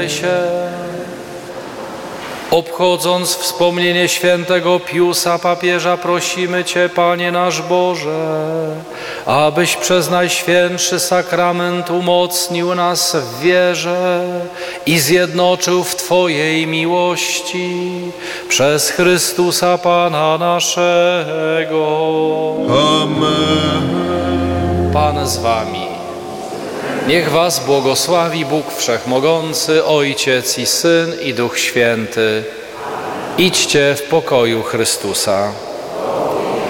Módlmy się. Obchodząc wspomnienie świętego Piusa papieża, prosimy Cię, Panie nasz Boże, abyś przez Najświętszy Sakrament umocnił nas w wierze i zjednoczył w Twojej miłości przez Chrystusa Pana naszego. Amen. Pan z Wami. Niech was błogosławi Bóg Wszechmogący, Ojciec i Syn, i Duch Święty. Idźcie w pokoju Chrystusa.